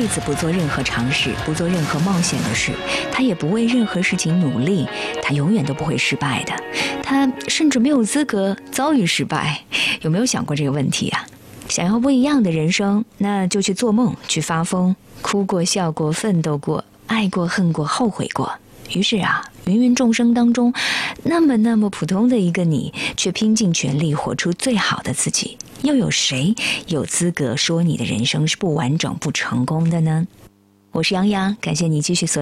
辈子不做任何尝试，不做任何冒险的事，他也不为任何事情努力，他永远都不会失败的。他甚至没有资格遭遇失败。有没有想过这个问题啊？想要不一样的人生，那就去做梦，去发疯，哭过笑过奋斗过，爱过恨过后悔过。于是啊，芸芸众生当中，那么普通的一个你，却拼尽全力活出最好的自己，又有谁有资格说你的人生是不完整不成功的呢？我是杨洋，感谢你继续锁